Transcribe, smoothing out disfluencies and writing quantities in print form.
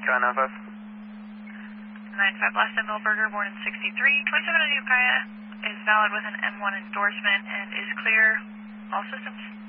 95. 95 last time Milberger, born in 63. 27 Ukiah is valid with an M1 endorsement and is clear. All systems.